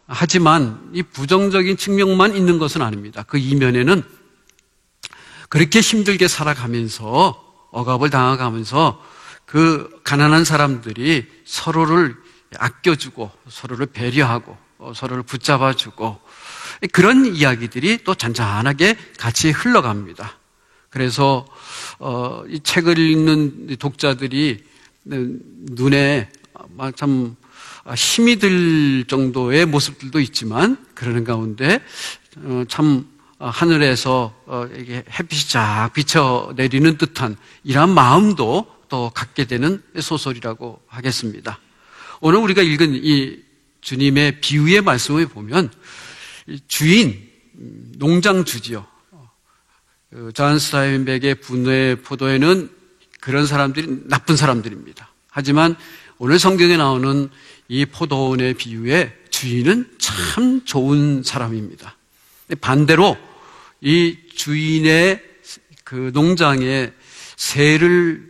하지만 이 부정적인 측면만 있는 것은 아닙니다. 그 이면에는 그렇게 힘들게 살아가면서 억압을 당해가면서 그 가난한 사람들이 서로를 아껴주고 서로를 배려하고 서로를 붙잡아주고 그런 이야기들이 또 잔잔하게 같이 흘러갑니다. 그래서 이 책을 읽는 독자들이 눈에 참 힘이 들 정도의 모습들도 있지만 그러는 가운데 참 하늘에서 이게 햇빛이 쫙 비쳐내리는 듯한 이러한 마음도 또 갖게 되는 소설이라고 하겠습니다. 오늘 우리가 읽은 이 주님의 비유의 말씀을 보면 주인, 농장주지요. 존 스타인백의 분노의 포도에는 그런 사람들이 나쁜 사람들입니다. 하지만 오늘 성경에 나오는 이 포도원의 비유의 주인은 참 좋은 사람입니다. 반대로 이 주인의 그 농장에 세를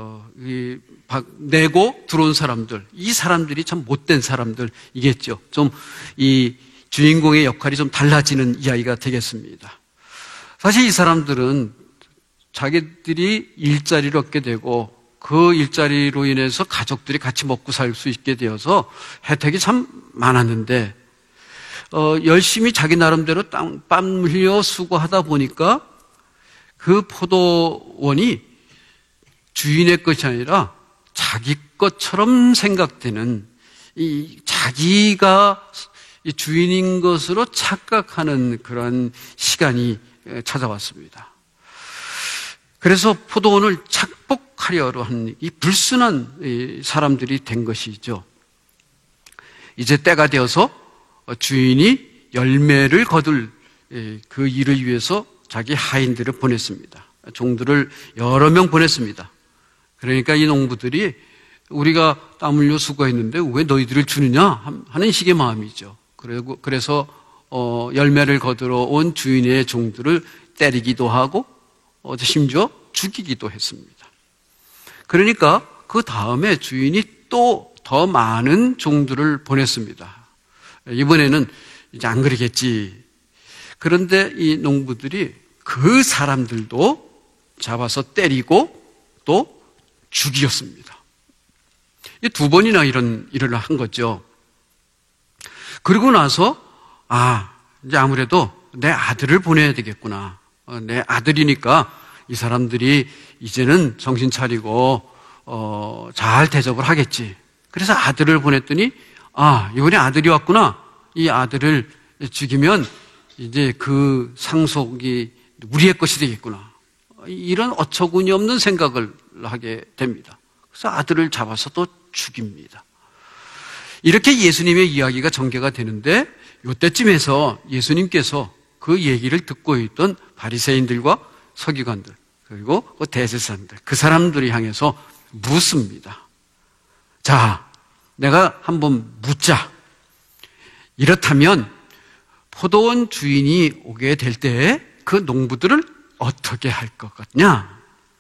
내고 들어온 사람들, 이 사람들이 참 못된 사람들이겠죠. 좀 이 주인공의 역할이 좀 달라지는 이야기가 되겠습니다. 사실 이 사람들은 자기들이 일자리를 얻게 되고 그 일자리로 인해서 가족들이 같이 먹고 살 수 있게 되어서 혜택이 참 많았는데 열심히 자기 나름대로 땀 흘려 수고하다 보니까 그 포도원이 주인의 것이 아니라 자기 것처럼 생각되는 이 자기가 주인인 것으로 착각하는 그런 시간이 찾아왔습니다. 그래서 포도원을 착복하려고 하는 이 불순한 사람들이 된 것이죠. 이제 때가 되어서 주인이 열매를 거둘 그 일을 위해서 자기 하인들을 보냈습니다. 종들을 여러 명 보냈습니다. 그러니까 이 농부들이 우리가 땀 흘려 수고했는데 왜 너희들을 주느냐 하는 식의 마음이죠. 그래서 열매를 거두러 온 주인의 종들을 때리기도 하고 심지어 죽이기도 했습니다. 그러니까 그 다음에 주인이 또 더 많은 종들을 보냈습니다. 이번에는 이제 안 그러겠지. 그런데 이 농부들이 그 사람들도 잡아서 때리고 또 죽였습니다. 두 번이나 이런 일을 한 거죠. 그리고 나서 이제 아무래도 내 아들을 보내야 되겠구나. 내 아들이니까 이 사람들이 이제는 정신 차리고 잘 대접을 하겠지. 그래서 아들을 보냈더니 이번에 아들이 왔구나. 이 아들을 죽이면 이제 그 상속이 우리의 것이 되겠구나. 이런 어처구니 없는 생각을 하게 됩니다. 그래서 아들을 잡아서 또 죽입니다. 이렇게 예수님의 이야기가 전개가 되는데 이때쯤에서 예수님께서 그 얘기를 듣고 있던 바리새인들과 서기관들 그리고 그 대제사장들 그 사람들을 향해서 묻습니다. 자, 내가 한번 묻자. 이렇다면 포도원 주인이 오게 될 때에 그 농부들을 어떻게 할 것 같냐?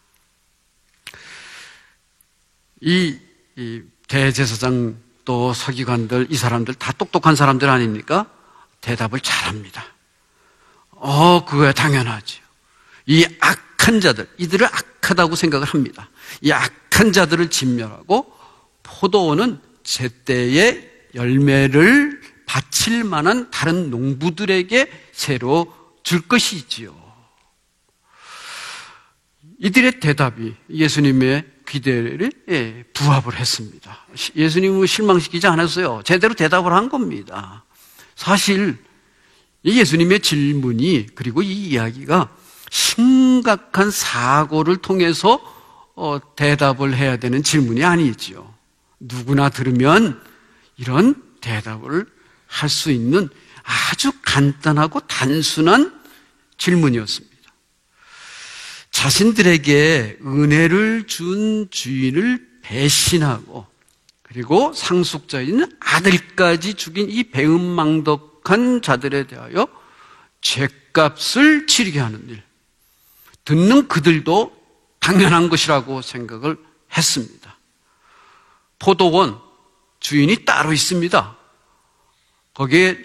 이 대제사장 또 서기관들 이 사람들 다 똑똑한 사람들 아닙니까? 대답을 잘합니다. 그거야 당연하죠. 이 악한 자들, 이들을 악하다고 생각을 합니다. 이 악한 자들을 진멸하고 포도원은 제때에 열매를 바칠 만한 다른 농부들에게 새로 줄 것이지요. 이들의 대답이 예수님의 기대를 부합을 했습니다. 예수님을 실망시키지 않았어요. 제대로 대답을 한 겁니다. 사실 예수님의 질문이 그리고 이 이야기가 심각한 사고를 통해서 대답을 해야 되는 질문이 아니지요. 누구나 들으면 이런 대답을 할 수 있는 아주 간단하고 단순한 질문이었습니다. 자신들에게 은혜를 준 주인을 배신하고 그리고 상속자인 아들까지 죽인 이 배은망덕한 자들에 대하여 죗값을 치르게 하는 일. 듣는 그들도 당연한 것이라고 생각을 했습니다. 포도원 주인이 따로 있습니다. 거기에